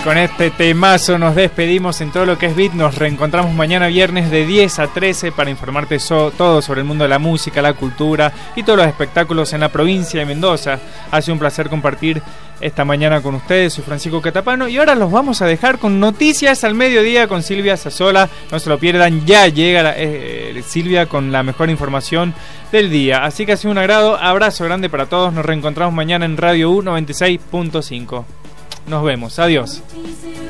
con este temazo nos despedimos en todo lo que es Beat. Nos reencontramos mañana viernes de 10 a 13 para informarte todo sobre el mundo de la música, la cultura y todos los espectáculos en la provincia de Mendoza. Ha sido un placer compartir esta mañana con ustedes. Soy Francisco Catapano y ahora los vamos a dejar con Noticias al Mediodía con Silvia Sassola. No se lo pierdan, ya llega Silvia con la mejor información del día. Así que ha sido un agrado, abrazo grande para todos. Nos reencontramos mañana en Radio U 96.5. Nos vemos, adiós.